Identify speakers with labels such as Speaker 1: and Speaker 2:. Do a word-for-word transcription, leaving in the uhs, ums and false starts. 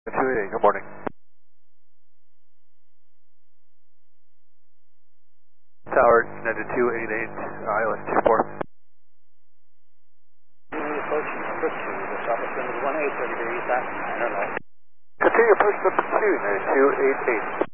Speaker 1: two eight eight, good morning. Tower, United two eight eight, I L S two four.
Speaker 2: Approaching number two, the southwest wind is one eight, thirty degrees back, nine or left.
Speaker 1: Continue approach number two, United two eight eight.